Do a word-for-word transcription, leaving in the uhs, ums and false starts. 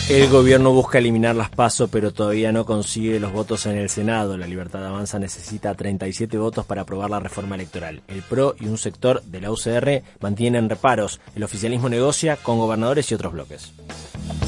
El gobierno busca eliminar las PASO, pero todavía no consigue los votos en el Senado. La Libertad Avanza necesita treinta y siete votos para aprobar la reforma electoral. El P R O y un sector de la U C R mantienen reparos. El oficialismo negocia con gobernadores y otros bloques.